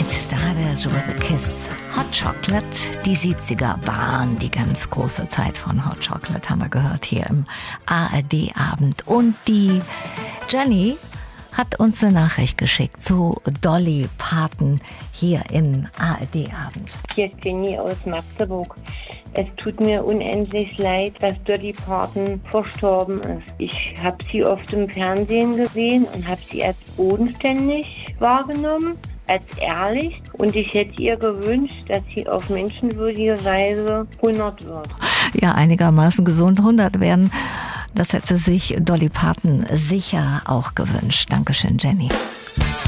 Started with a Kiss. Hot Chocolate. Die 70er waren die ganz große Zeit von Hot Chocolate, haben wir gehört hier im ARD-Abend. Und die Jenny hat uns eine Nachricht geschickt zu Dolly Parton hier in ARD-Abend. Hier ist Jenny aus Magdeburg. Es tut mir unendlich leid, dass Dolly Parton verstorben ist. Ich habe sie oft im Fernsehen gesehen und habe sie als bodenständig wahrgenommen, als ehrlich. Und ich hätte ihr gewünscht, dass sie auf menschenwürdige Weise 100 wird. Ja, einigermaßen gesund 100 werden. Das hätte sich Dolly Parton sicher auch gewünscht. Dankeschön, Jenny.